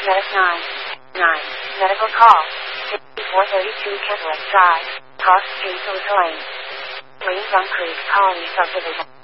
Medic 9. 9. Medical call. 5432 Kentlet Drive. Cross Street, Lane. Lane Run Creek, Colony Subdivision.